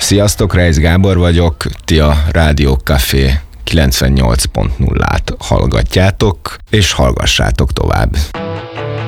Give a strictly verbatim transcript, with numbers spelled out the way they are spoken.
Sziasztok, Reisz Gábor vagyok, ti a Rádió Café kilencvennyolc pont nullát hallgatjátok, és hallgassátok tovább.